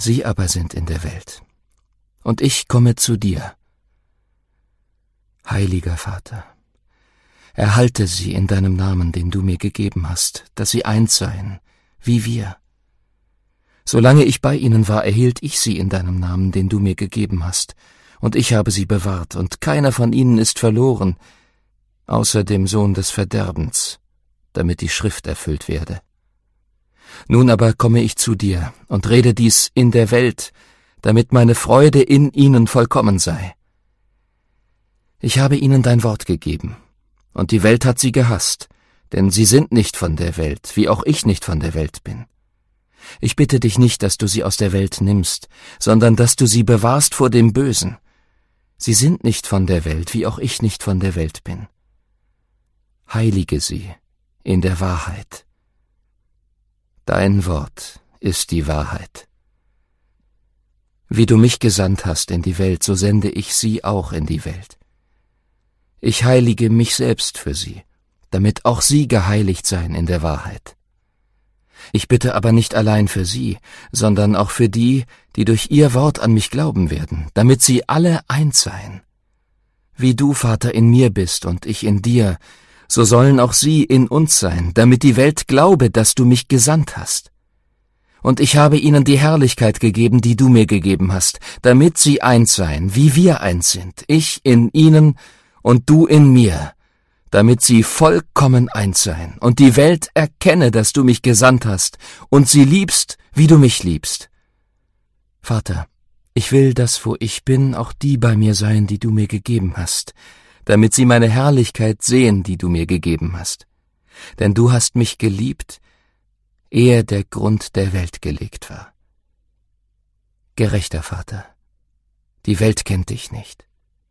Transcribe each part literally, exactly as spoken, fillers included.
Sie aber sind in der Welt, und ich komme zu dir. Heiliger Vater, erhalte sie in deinem Namen, den du mir gegeben hast, dass sie eins seien, wie wir. Solange ich bei ihnen war, erhielt ich sie in deinem Namen, den du mir gegeben hast, und ich habe sie bewahrt, und keiner von ihnen ist verloren, außer dem Sohn des Verderbens, damit die Schrift erfüllt werde. Nun aber komme ich zu dir und rede dies in der Welt, damit meine Freude in ihnen vollkommen sei. Ich habe ihnen dein Wort gegeben, und die Welt hat sie gehasst, denn sie sind nicht von der Welt, wie auch ich nicht von der Welt bin. Ich bitte dich nicht, dass du sie aus der Welt nimmst, sondern dass du sie bewahrst vor dem Bösen. Sie sind nicht von der Welt, wie auch ich nicht von der Welt bin. Heilige sie in der Wahrheit. Dein Wort ist die Wahrheit. Wie du mich gesandt hast in die Welt, so sende ich sie auch in die Welt. Ich heilige mich selbst für sie, damit auch sie geheiligt seien in der Wahrheit. Ich bitte aber nicht allein für sie, sondern auch für die, die durch ihr Wort an mich glauben werden, damit sie alle eins seien. Wie du, Vater, in mir bist und ich in dir, so sollen auch sie in uns sein, damit die Welt glaube, dass du mich gesandt hast. Und ich habe ihnen die Herrlichkeit gegeben, die du mir gegeben hast, damit sie eins seien, wie wir eins sind, ich in ihnen und du in mir, damit sie vollkommen eins seien und die Welt erkenne, dass du mich gesandt hast und sie liebst, wie du mich liebst. Vater, ich will, dass wo ich bin, auch die bei mir seien, die du mir gegeben hast, damit sie meine Herrlichkeit sehen, die du mir gegeben hast. Denn du hast mich geliebt, ehe der Grund der Welt gelegt war. Gerechter Vater, die Welt kennt dich nicht.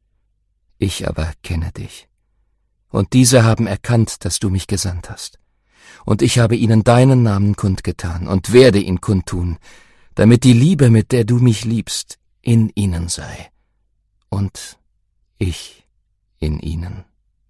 Ich aber kenne dich. Und diese haben erkannt, dass du mich gesandt hast. Und ich habe ihnen deinen Namen kundgetan und werde ihn kundtun, damit die Liebe, mit der du mich liebst, in ihnen sei. Und ich in ihnen.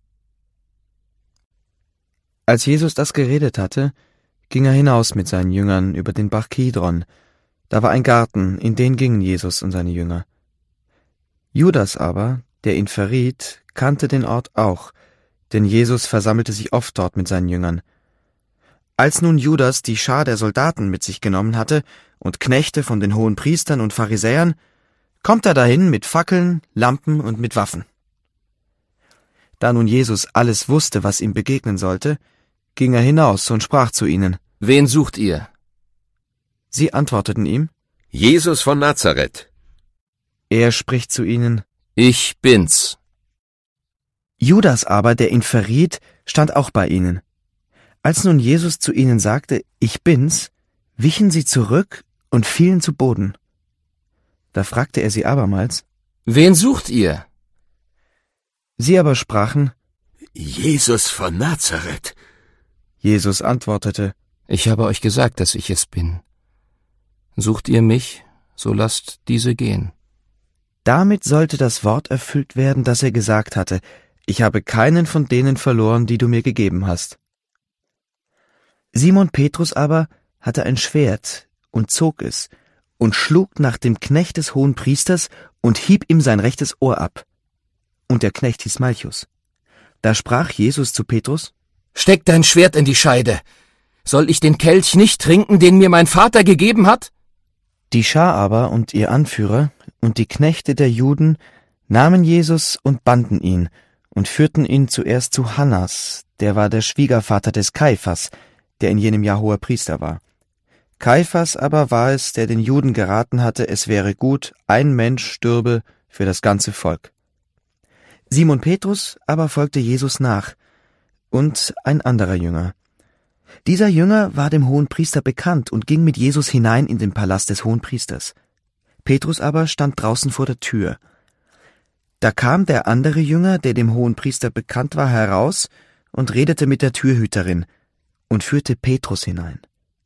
Als Jesus das geredet hatte, ging er hinaus mit seinen Jüngern über den Bach Kidron. Da war ein Garten, in den gingen Jesus und seine Jünger. Judas aber, der ihn verriet, kannte den Ort auch, denn Jesus versammelte sich oft dort mit seinen Jüngern. Als nun Judas die Schar der Soldaten mit sich genommen hatte und Knechte von den hohen Priestern und Pharisäern, kommt er dahin mit Fackeln, Lampen und mit Waffen. Da nun Jesus alles wusste, was ihm begegnen sollte, ging er hinaus und sprach zu ihnen: Wen sucht ihr? Sie antworteten ihm: Jesus von Nazareth. Er spricht zu ihnen: Ich bin's. Judas aber, der ihn verriet, stand auch bei ihnen. Als nun Jesus zu ihnen sagte: Ich bin's, wichen sie zurück und fielen zu Boden. Da fragte er sie abermals: Wen sucht ihr? Sie aber sprachen: Jesus von Nazareth. Jesus antwortete: Ich habe euch gesagt, dass ich es bin. Sucht ihr mich, so lasst diese gehen. Damit sollte das Wort erfüllt werden, das er gesagt hatte: Ich habe keinen von denen verloren, die du mir gegeben hast. Simon Petrus aber hatte ein Schwert und zog es und schlug nach dem Knecht des Hohenpriesters und hieb ihm sein rechtes Ohr ab. Und der Knecht hieß Malchus. Da sprach Jesus zu Petrus: Steck dein Schwert in die Scheide. Soll ich den Kelch nicht trinken, den mir mein Vater gegeben hat? Die Schar aber und ihr Anführer und die Knechte der Juden nahmen Jesus und banden ihn und führten ihn zuerst zu Hannas, der war der Schwiegervater des Kaiphas, der in jenem Jahr hoher Priester war. Kaiphas aber war es, der den Juden geraten hatte, es wäre gut, ein Mensch stürbe für das ganze Volk. Simon Petrus aber folgte Jesus nach, und ein anderer Jünger. Dieser Jünger war dem Hohenpriester bekannt und ging mit Jesus hinein in den Palast des Hohenpriesters. Petrus aber stand draußen vor der Tür. Da kam der andere Jünger, der dem Hohenpriester bekannt war, heraus und redete mit der Türhüterin und führte Petrus hinein.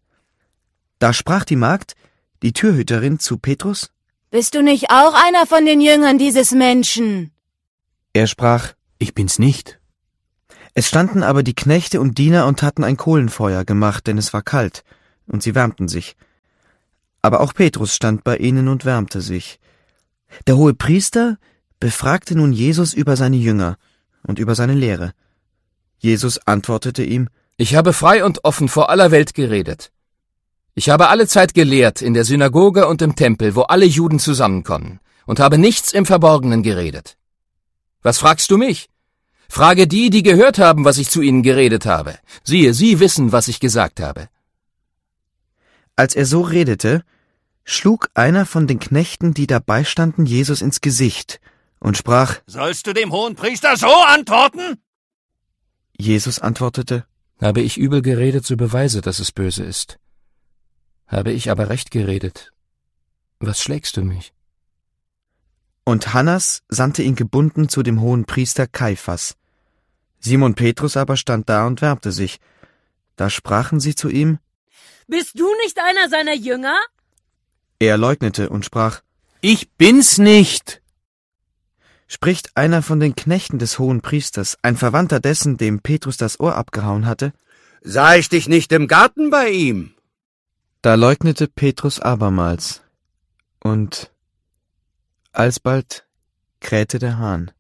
Da sprach die Magd, die Türhüterin, zu Petrus: Bist du nicht auch einer von den Jüngern dieses Menschen? Er sprach: Ich bin's nicht. Es standen aber die Knechte und Diener und hatten ein Kohlenfeuer gemacht, denn es war kalt, und sie wärmten sich. Aber auch Petrus stand bei ihnen und wärmte sich. Der Hohepriester befragte nun Jesus über seine Jünger und über seine Lehre. Jesus antwortete ihm: Ich habe frei und offen vor aller Welt geredet. Ich habe alle Zeit gelehrt in der Synagoge und im Tempel, wo alle Juden zusammenkommen, und habe nichts im Verborgenen geredet. Was fragst du mich? Frage die, die gehört haben, was ich zu ihnen geredet habe. Siehe, sie wissen, was ich gesagt habe. Als er so redete, schlug einer von den Knechten, die dabei standen, Jesus ins Gesicht und sprach: Sollst du dem Hohenpriester so antworten? Jesus antwortete: Habe ich übel geredet, so beweise, dass es böse ist. Habe ich aber recht geredet, was schlägst du mich? Und Hannas sandte ihn gebunden zu dem Hohenpriester Kaiphas. Simon Petrus aber stand da und wärmte sich. Da sprachen sie zu ihm: Bist du nicht einer seiner Jünger? Er leugnete und sprach: Ich bin's nicht. Spricht einer von den Knechten des Hohenpriesters, ein Verwandter dessen, dem Petrus das Ohr abgehauen hatte: Sah ich dich nicht im Garten bei ihm? Da leugnete Petrus abermals. Und alsbald krähte der Hahn.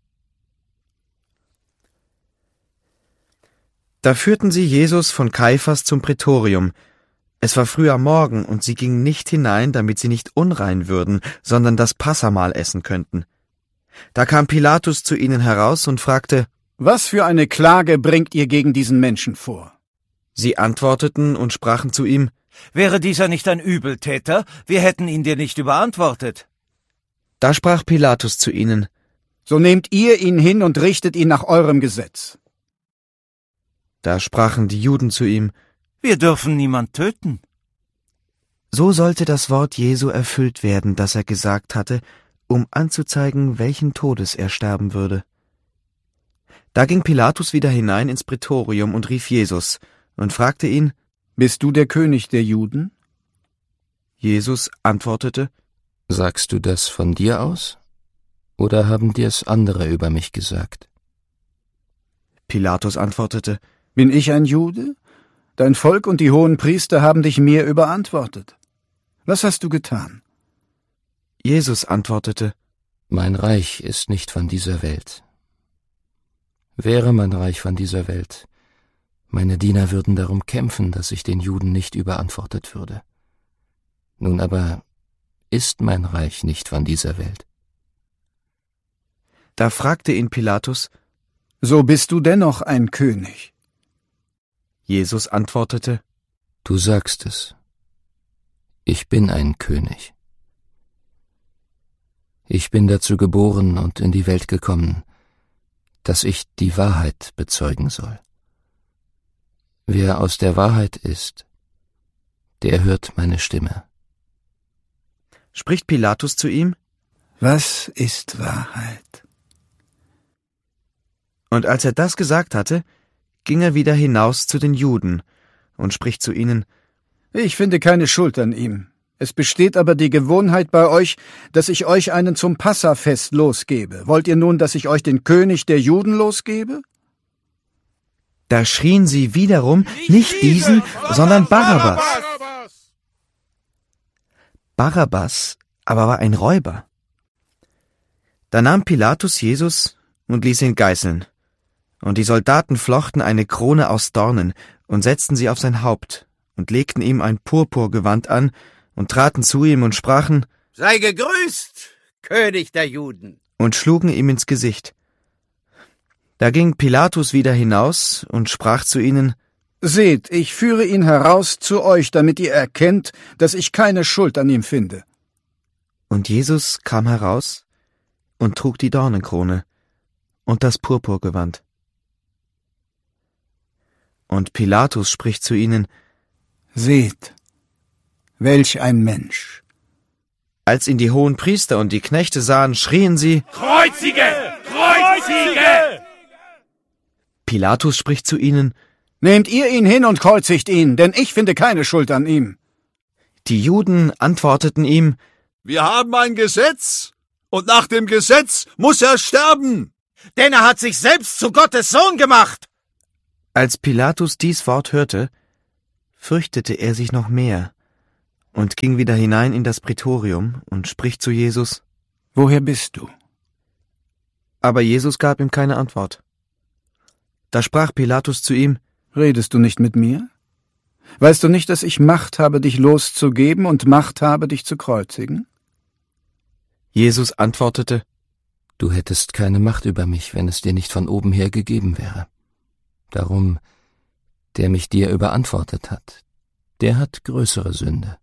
Da führten sie Jesus von Kaiphas zum Prätorium. Es war früh am Morgen, und sie gingen nicht hinein, damit sie nicht unrein würden, sondern das Passamahl essen könnten. Da kam Pilatus zu ihnen heraus und fragte: Was für eine Klage bringt ihr gegen diesen Menschen vor? Sie antworteten und sprachen zu ihm: Wäre dieser nicht ein Übeltäter, wir hätten ihn dir nicht überantwortet. Da sprach Pilatus zu ihnen: So nehmt ihr ihn hin und richtet ihn nach eurem Gesetz. Da sprachen die Juden zu ihm: Wir dürfen niemand töten. So sollte das Wort Jesu erfüllt werden, das er gesagt hatte, um anzuzeigen, welchen Todes er sterben würde. Da ging Pilatus wieder hinein ins Prätorium und rief Jesus und fragte ihn: Bist du der König der Juden? Jesus antwortete: Sagst du das von dir aus? Oder haben dir's andere über mich gesagt? Pilatus antwortete: Bin ich ein Jude? Dein Volk und die hohen Priester haben dich mir überantwortet. Was hast du getan? Jesus antwortete: Mein Reich ist nicht von dieser Welt. Wäre mein Reich von dieser Welt, meine Diener würden darum kämpfen, dass ich den Juden nicht überantwortet würde. Nun aber ist mein Reich nicht von dieser Welt. Da fragte ihn Pilatus: So bist du dennoch ein König? Jesus antwortete: Du sagst es. Ich bin ein König. Ich bin dazu geboren und in die Welt gekommen, dass ich die Wahrheit bezeugen soll. Wer aus der Wahrheit ist, der hört meine Stimme. Spricht Pilatus zu ihm: Was ist Wahrheit? Und als er das gesagt hatte, ging er wieder hinaus zu den Juden und spricht zu ihnen: Ich finde keine Schuld an ihm. Es besteht aber die Gewohnheit bei euch, dass ich euch einen zum Passafest losgebe. Wollt ihr nun, dass ich euch den König der Juden losgebe? Da schrien sie wiederum: Nicht diesen, sondern Barabbas. Barabbas aber war ein Räuber. Da nahm Pilatus Jesus und ließ ihn geißeln. Und die Soldaten flochten eine Krone aus Dornen und setzten sie auf sein Haupt und legten ihm ein Purpurgewand an und traten zu ihm und sprachen: Sei gegrüßt, König der Juden! Und schlugen ihm ins Gesicht. Da ging Pilatus wieder hinaus und sprach zu ihnen: Seht, ich führe ihn heraus zu euch, damit ihr erkennt, dass ich keine Schuld an ihm finde. Und Jesus kam heraus und trug die Dornenkrone und das Purpurgewand. Und Pilatus spricht zu ihnen: Seht, welch ein Mensch! Als ihn die hohen Priester und die Knechte sahen, schrien sie: Kreuzige! Kreuzige! Pilatus spricht zu ihnen: Nehmt ihr ihn hin und kreuzigt ihn, denn ich finde keine Schuld an ihm. Die Juden antworteten ihm: Wir haben ein Gesetz, und nach dem Gesetz muss er sterben. Denn er hat sich selbst zu Gottes Sohn gemacht. Als Pilatus dies Wort hörte, fürchtete er sich noch mehr und ging wieder hinein in das Prätorium und spricht zu Jesus: Woher bist du? Aber Jesus gab ihm keine Antwort. Da sprach Pilatus zu ihm: Redest du nicht mit mir? Weißt du nicht, dass ich Macht habe, dich loszugeben und Macht habe, dich zu kreuzigen? Jesus antwortete: Du hättest keine Macht über mich, wenn es dir nicht von oben her gegeben wäre. Darum, der mich dir überantwortet hat, der hat größere Sünde.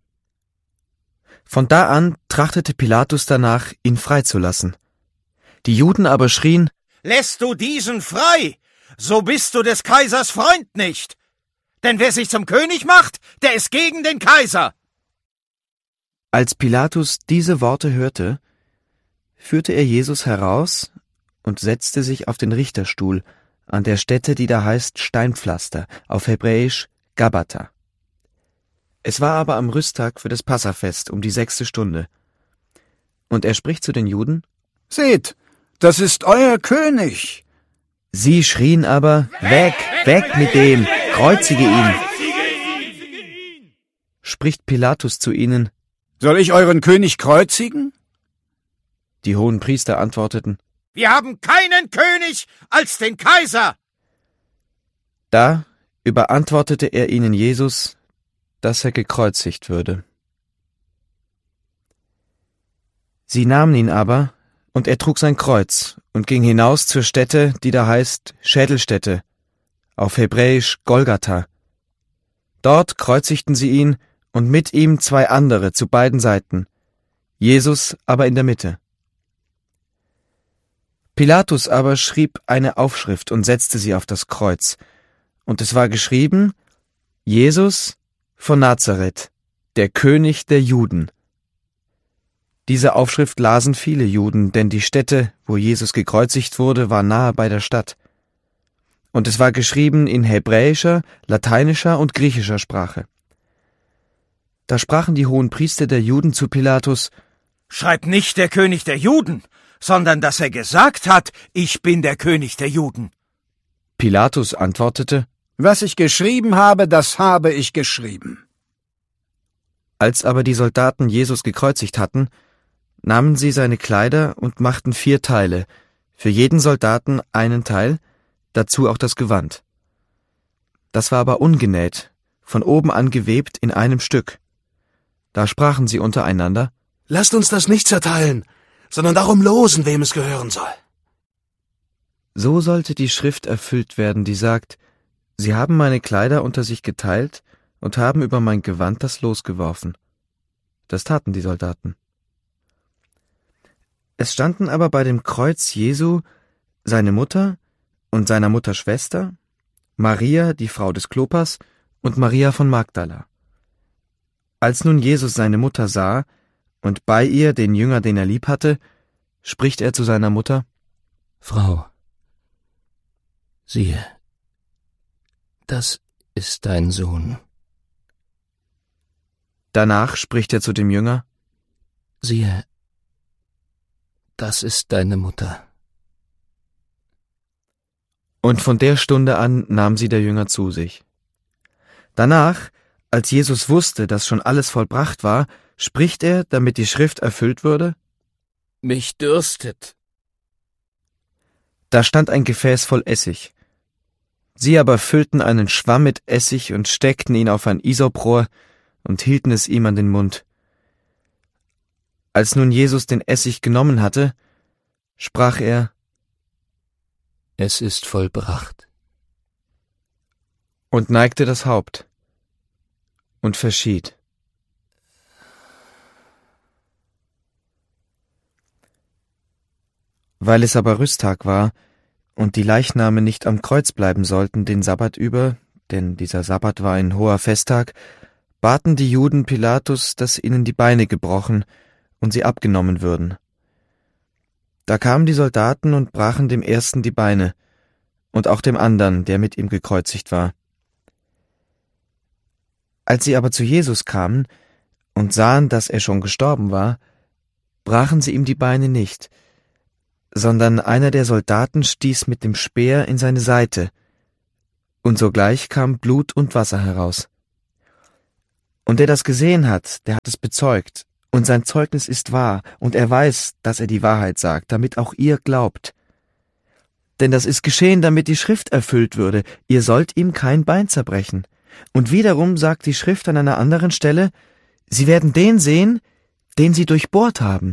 Von da an trachtete Pilatus danach, ihn freizulassen. Die Juden aber schrien: Lässt du diesen frei, so bist du des Kaisers Freund nicht. Denn wer sich zum König macht, der ist gegen den Kaiser. Als Pilatus diese Worte hörte, führte er Jesus heraus und setzte sich auf den Richterstuhl an der Stätte, die da heißt Steinpflaster, auf Hebräisch Gabbatha. Es war aber am Rüsttag für das Passafest um die sechste Stunde. Und er spricht zu den Juden: Seht, das ist euer König. Sie schrien aber: Weg, weg mit dem, kreuzige ihn. Spricht Pilatus zu ihnen: Soll ich euren König kreuzigen? Die Hohenpriester antworteten: Wir haben keinen König als den Kaiser. Da überantwortete er ihnen Jesus, dass er gekreuzigt würde. Sie nahmen ihn aber, und er trug sein Kreuz und ging hinaus zur Stätte, die da heißt Schädelstätte, auf Hebräisch Golgatha. Dort kreuzigten sie ihn und mit ihm zwei andere zu beiden Seiten, Jesus aber in der Mitte. Pilatus aber schrieb eine Aufschrift und setzte sie auf das Kreuz, und es war geschrieben: Jesus von Nazareth, der König der Juden. Diese Aufschrift lasen viele Juden, denn die Stätte, wo Jesus gekreuzigt wurde, war nahe bei der Stadt. Und es war geschrieben in hebräischer, lateinischer und griechischer Sprache. Da sprachen die Hohenpriester der Juden zu Pilatus: Schreib nicht der König der Juden, sondern dass er gesagt hat, ich bin der König der Juden. Pilatus antwortete: Was ich geschrieben habe, das habe ich geschrieben. Als aber die Soldaten Jesus gekreuzigt hatten, nahmen sie seine Kleider und machten vier Teile, für jeden Soldaten einen Teil, dazu auch das Gewand. Das war aber ungenäht, von oben an gewebt in einem Stück. Da sprachen sie untereinander: Lasst uns das nicht zerteilen, sondern darum losen, wem es gehören soll. So sollte die Schrift erfüllt werden, die sagt: Sie haben meine Kleider unter sich geteilt und haben über mein Gewand das Los geworfen. Das taten die Soldaten. Es standen aber bei dem Kreuz Jesu seine Mutter und seiner Mutter Schwester, Maria, die Frau des Klopas, und Maria von Magdala. Als nun Jesus seine Mutter sah und bei ihr den Jünger, den er lieb hatte, spricht er zu seiner Mutter: Frau, siehe, das ist dein Sohn. Danach spricht er zu dem Jünger: Siehe, das ist deine Mutter. Und von der Stunde an nahm sie der Jünger zu sich. Danach, als Jesus wusste, dass schon alles vollbracht war, spricht er, damit die Schrift erfüllt würde: Mich dürstet. Da stand ein Gefäß voll Essig. Sie aber füllten einen Schwamm mit Essig und steckten ihn auf ein Isoprohr und hielten es ihm an den Mund. Als nun Jesus den Essig genommen hatte, sprach er: Es ist vollbracht. Und neigte das Haupt und verschied. Weil es aber Rüsttag war und die Leichname nicht am Kreuz bleiben sollten den Sabbat über, denn dieser Sabbat war ein hoher Festtag, baten die Juden Pilatus, dass ihnen die Beine gebrochen und sie abgenommen würden. Da kamen die Soldaten und brachen dem ersten die Beine, und auch dem andern, der mit ihm gekreuzigt war. Als sie aber zu Jesus kamen und sahen, dass er schon gestorben war, brachen sie ihm die Beine nicht, sondern einer der Soldaten stieß mit dem Speer in seine Seite, und sogleich kam Blut und Wasser heraus. Und der das gesehen hat, der hat es bezeugt, und sein Zeugnis ist wahr, und er weiß, dass er die Wahrheit sagt, damit auch ihr glaubt. Denn das ist geschehen, damit die Schrift erfüllt würde, ihr sollt ihm kein Bein zerbrechen. Und wiederum sagt die Schrift an einer anderen Stelle, sie werden den sehen, den sie durchbohrt haben.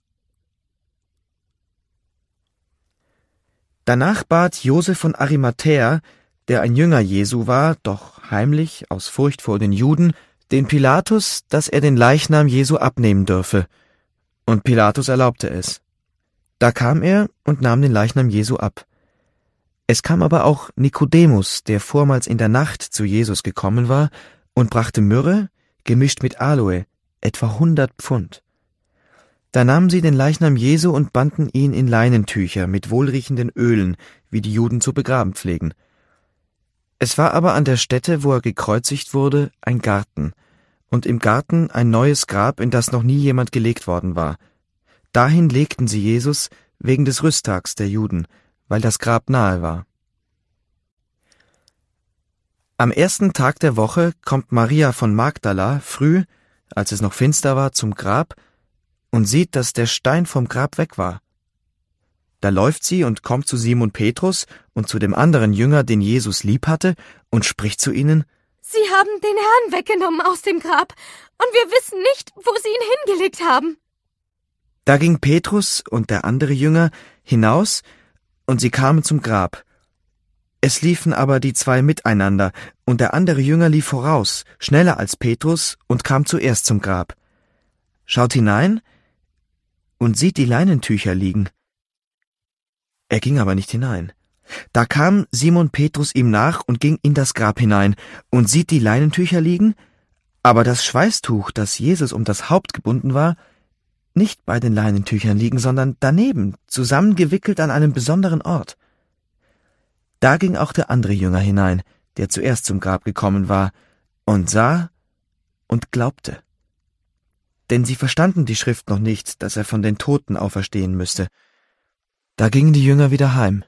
Danach bat Josef von Arimathäa, der ein Jünger Jesu war, doch heimlich, aus Furcht vor den Juden, den Pilatus, dass er den Leichnam Jesu abnehmen dürfe. Und Pilatus erlaubte es. Da kam er und nahm den Leichnam Jesu ab. Es kam aber auch Nikodemus, der vormals in der Nacht zu Jesus gekommen war, und brachte Myrrhe, gemischt mit Aloe, etwa hundert Pfund. Da nahmen sie den Leichnam Jesu und banden ihn in Leinentücher mit wohlriechenden Ölen, wie die Juden zu begraben pflegen. Es war aber an der Stätte, wo er gekreuzigt wurde, ein Garten, und im Garten ein neues Grab, in das noch nie jemand gelegt worden war. Dahin legten sie Jesus wegen des Rüsttags der Juden, weil das Grab nahe war. Am ersten Tag der Woche kommt Maria von Magdala früh, als es noch finster war, zum Grab und sieht, dass der Stein vom Grab weg war. Da läuft sie und kommt zu Simon Petrus und zu dem anderen Jünger, den Jesus lieb hatte, und spricht zu ihnen: Sie haben den Herrn weggenommen aus dem Grab, und wir wissen nicht, wo Sie ihn hingelegt haben. Da ging Petrus und der andere Jünger hinaus, und sie kamen zum Grab. Es liefen aber die zwei miteinander, und der andere Jünger lief voraus, schneller als Petrus, und kam zuerst zum Grab. Schaut hinein und sieht die Leinentücher liegen. Er ging aber nicht hinein. Da kam Simon Petrus ihm nach und ging in das Grab hinein und sieht die Leinentücher liegen, aber das Schweißtuch, das Jesus um das Haupt gebunden war, nicht bei den Leinentüchern liegen, sondern daneben, zusammengewickelt an einem besonderen Ort. Da ging auch der andere Jünger hinein, der zuerst zum Grab gekommen war, und sah und glaubte. Denn sie verstanden die Schrift noch nicht, dass er von den Toten auferstehen müsste. Da gingen die Jünger wieder heim.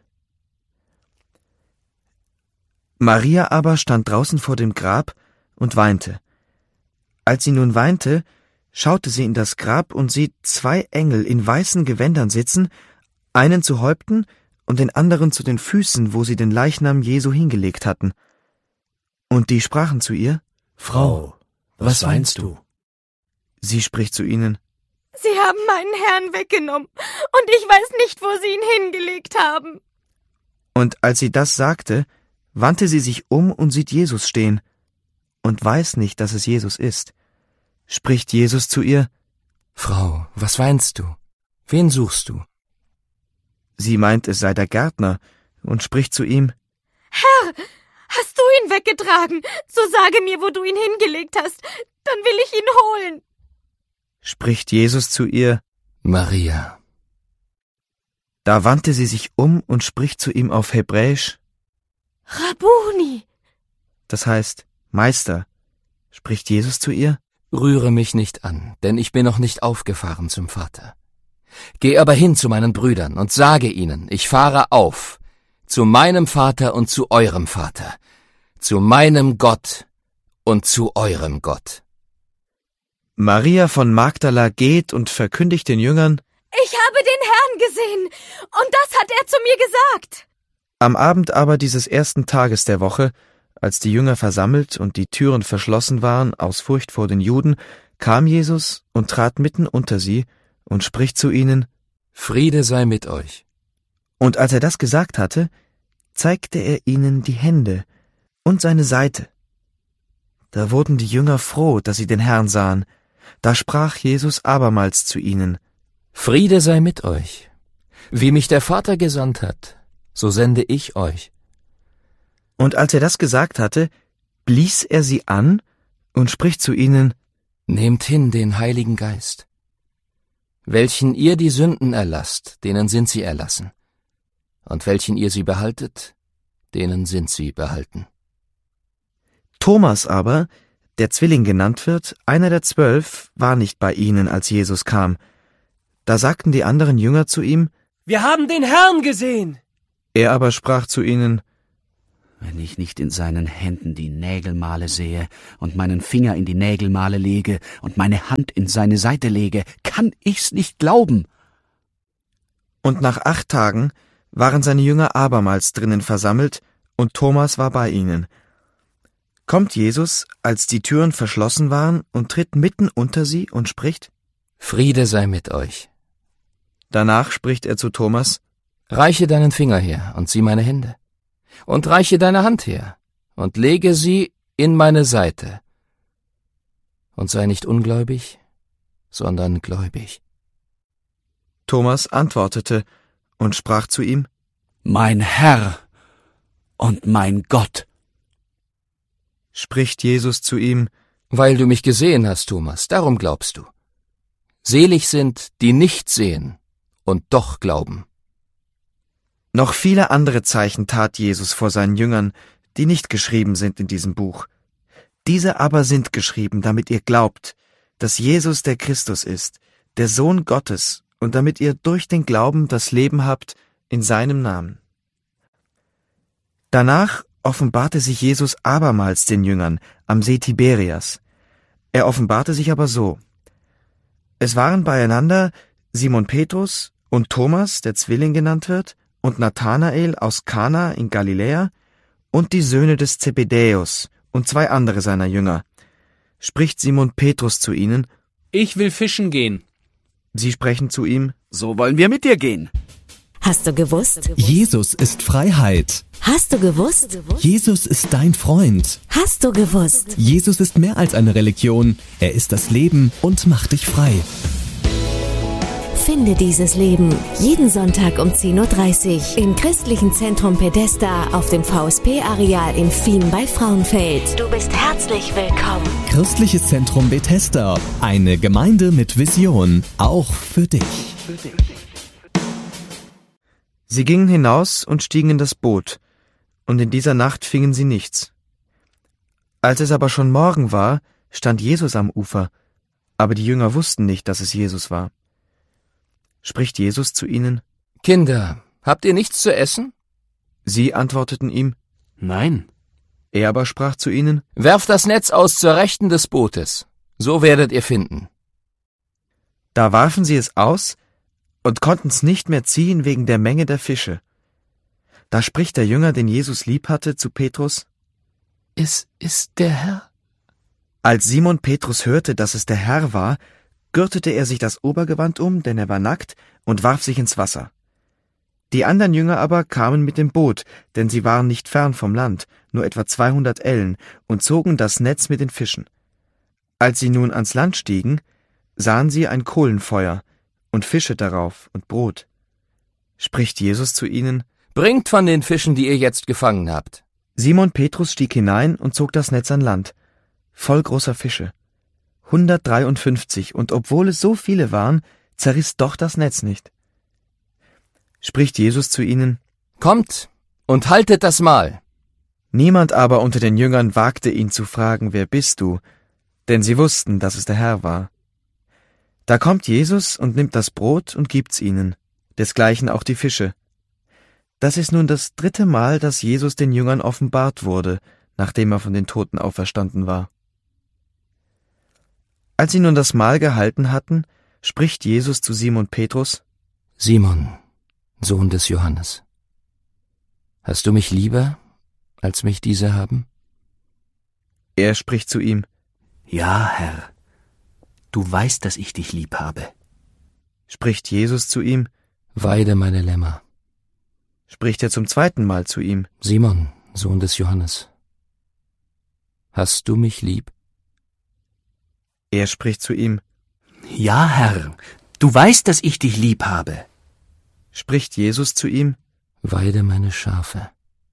Maria aber stand draußen vor dem Grab und weinte. Als sie nun weinte, schaute sie in das Grab und sieht zwei Engel in weißen Gewändern sitzen, einen zu Häupten und den anderen zu den Füßen, wo sie den Leichnam Jesu hingelegt hatten. Und die sprachen zu ihr: Frau, was weinst du? Sie spricht zu ihnen: Sie haben meinen Herrn weggenommen, und ich weiß nicht, wo Sie ihn hingelegt haben. Und als sie das sagte, wandte sie sich um und sieht Jesus stehen und weiß nicht, dass es Jesus ist. Spricht Jesus zu ihr: Frau, was weinst du? Wen suchst du? Sie meint, es sei der Gärtner, und spricht zu ihm: Herr, hast du ihn weggetragen? So sage mir, wo du ihn hingelegt hast, dann will ich ihn holen. Spricht Jesus zu ihr: Maria. Da wandte sie sich um und spricht zu ihm auf Hebräisch: Rabuni. Das heißt Meister. Spricht Jesus zu ihr: Rühre mich nicht an, denn ich bin noch nicht aufgefahren zum Vater. Geh aber hin zu meinen Brüdern und sage ihnen, ich fahre auf, zu meinem Vater und zu eurem Vater, zu meinem Gott und zu eurem Gott. Maria von Magdala geht und verkündigt den Jüngern: Ich habe den Herrn gesehen, und das hat er zu mir gesagt. Am Abend aber dieses ersten Tages der Woche, als die Jünger versammelt und die Türen verschlossen waren aus Furcht vor den Juden, kam Jesus und trat mitten unter sie und spricht zu ihnen: Friede sei mit euch. Und als er das gesagt hatte, zeigte er ihnen die Hände und seine Seite. Da wurden die Jünger froh, dass sie den Herrn sahen. Da sprach Jesus abermals zu ihnen: Friede sei mit euch. Wie mich der Vater gesandt hat, so sende ich euch. Und als er das gesagt hatte, blies er sie an und spricht zu ihnen: Nehmt hin den Heiligen Geist. Welchen ihr die Sünden erlasst, denen sind sie erlassen. Und welchen ihr sie behaltet, denen sind sie behalten. Thomas aber, der Zwilling genannt wird, einer der zwölf, war nicht bei ihnen, als Jesus kam. Da sagten die anderen Jünger zu ihm: Wir haben den Herrn gesehen. Er aber sprach zu ihnen: Wenn ich nicht in seinen Händen die Nägelmale sehe und meinen Finger in die Nägelmale lege und meine Hand in seine Seite lege, kann ich's nicht glauben. Und nach acht Tagen waren seine Jünger abermals drinnen versammelt, und Thomas war bei ihnen. Kommt Jesus, als die Türen verschlossen waren, und tritt mitten unter sie und spricht: Friede sei mit euch. Danach spricht er zu Thomas: Reiche deinen Finger her und sieh meine Hände. Und reiche deine Hand her und lege sie in meine Seite. Und sei nicht ungläubig, sondern gläubig. Thomas antwortete und sprach zu ihm: Mein Herr und mein Gott. Spricht Jesus zu ihm: Weil du mich gesehen hast, Thomas, darum glaubst du. Selig sind, die nicht sehen und doch glauben. Noch viele andere Zeichen tat Jesus vor seinen Jüngern, die nicht geschrieben sind in diesem Buch. Diese aber sind geschrieben, damit ihr glaubt, dass Jesus der Christus ist, der Sohn Gottes, und damit ihr durch den Glauben das Leben habt in seinem Namen. Danach offenbarte sich Jesus abermals den Jüngern am See Tiberias. Er offenbarte sich aber so: Es waren beieinander Simon Petrus und Thomas, der Zwilling genannt wird, und Nathanael aus Kana in Galiläa und die Söhne des Zebedäus und zwei andere seiner Jünger. Spricht Simon Petrus zu ihnen: Ich will fischen gehen. Sie sprechen zu ihm: So wollen wir mit dir gehen. Hast du gewusst? Jesus ist Freiheit. Hast du gewusst? Jesus ist dein Freund. Hast du gewusst? Jesus ist mehr als eine Religion. Er ist das Leben und macht dich frei. Finde dieses Leben jeden Sonntag um zehn Uhr dreißig im Christlichen Zentrum Pedesta auf dem V S P-Areal in Fien bei Frauenfeld. Du bist herzlich willkommen. Christliches Zentrum Bethesda, eine Gemeinde mit Vision, auch für dich. Sie gingen hinaus und stiegen in das Boot, und in dieser Nacht fingen sie nichts. Als es aber schon Morgen war, stand Jesus am Ufer, aber die Jünger wussten nicht, dass es Jesus war. Spricht Jesus zu ihnen: Kinder, habt ihr nichts zu essen? Sie antworteten ihm: Nein. Er aber sprach zu ihnen: Werft das Netz aus zur Rechten des Bootes, so werdet ihr finden. Da warfen sie es aus und konnten's nicht mehr ziehen wegen der Menge der Fische. Da spricht der Jünger, den Jesus lieb hatte, zu Petrus: Es ist der Herr. Als Simon Petrus hörte, dass es der Herr war, gürtete er sich das Obergewand um, denn er war nackt, und warf sich ins Wasser. Die anderen Jünger aber kamen mit dem Boot, denn sie waren nicht fern vom Land, nur etwa zweihundert Ellen, und zogen das Netz mit den Fischen. Als sie nun ans Land stiegen, sahen sie ein Kohlenfeuer und Fische darauf und Brot. Spricht Jesus zu ihnen: Bringt von den Fischen, die ihr jetzt gefangen habt. Simon Petrus stieg hinein und zog das Netz an Land, voll großer Fische. hundertdreiundfünfzig, und obwohl es so viele waren, zerriss doch das Netz nicht. Spricht Jesus zu ihnen: Kommt und haltet das Mahl. Niemand aber unter den Jüngern wagte ihn zu fragen: Wer bist du? Denn sie wussten, dass es der Herr war. Da kommt Jesus und nimmt das Brot und gibt's ihnen, desgleichen auch die Fische. Das ist nun das dritte Mal, dass Jesus den Jüngern offenbart wurde, nachdem er von den Toten auferstanden war. Als sie nun das Mahl gehalten hatten, spricht Jesus zu Simon Petrus: Simon, Sohn des Johannes, hast du mich lieber, als mich diese haben? Er spricht zu ihm: Ja, Herr, du weißt, dass ich dich lieb habe. Spricht Jesus zu ihm: Weide meine Lämmer. Spricht er zum zweiten Mal zu ihm: Simon, Sohn des Johannes, hast du mich lieb? Er spricht zu ihm: Ja, Herr, du weißt, dass ich dich lieb habe. Spricht Jesus zu ihm: Weide meine Schafe.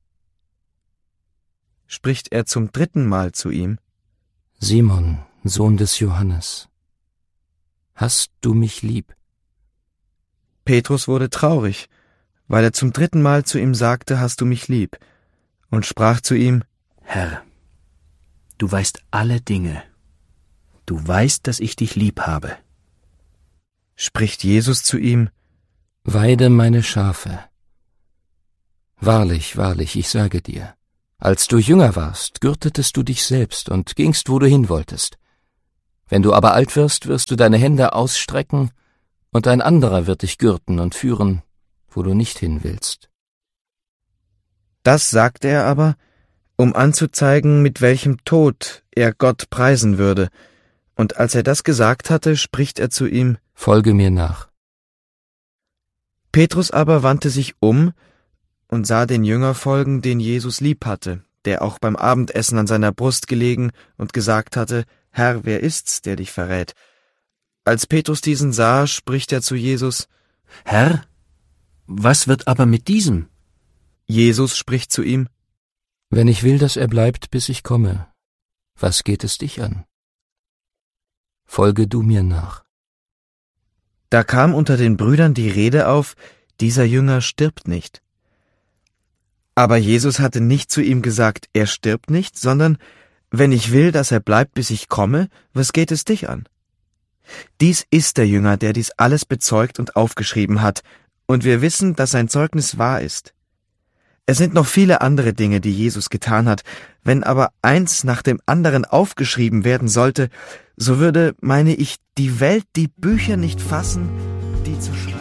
Spricht er zum dritten Mal zu ihm: Simon, Sohn des Johannes, hast du mich lieb? Petrus wurde traurig, weil er zum dritten Mal zu ihm sagte: Hast du mich lieb? Und sprach zu ihm: Herr, du weißt alle Dinge. Du weißt, dass ich dich lieb habe. Spricht Jesus zu ihm: Weide meine Schafe. Wahrlich, wahrlich, ich sage dir, Als du jünger warst, gürtetest du dich selbst und gingst, wo du hin wolltest. Wenn du aber alt wirst, wirst du deine Hände ausstrecken, und ein anderer wird dich gürten und führen, wo du nicht hin willst. Das sagte er aber, um anzuzeigen, mit welchem Tod er Gott preisen würde. Und als er das gesagt hatte, spricht er zu ihm: Folge mir nach. Petrus aber wandte sich um und sah den Jünger folgen, den Jesus lieb hatte, der auch beim Abendessen an seiner Brust gelegen und gesagt hatte: Herr, wer ist's, der dich verrät? Als Petrus diesen sah, spricht er zu Jesus: Herr, was wird aber mit diesem? Jesus spricht zu ihm: Wenn ich will, dass er bleibt, bis ich komme, was geht es dich an? Folge du mir nach. Da kam unter den Brüdern die Rede auf: Dieser Jünger stirbt nicht. Aber Jesus hatte nicht zu ihm gesagt, er stirbt nicht, sondern: Wenn ich will, dass er bleibt, bis ich komme, was geht es dich an? Dies ist der Jünger, der dies alles bezeugt und aufgeschrieben hat, und wir wissen, dass sein Zeugnis wahr ist. Es sind noch viele andere Dinge, die Jesus getan hat. Wenn aber eins nach dem anderen aufgeschrieben werden sollte, so würde, meine ich, die Welt die Bücher nicht fassen, die zu schreiben.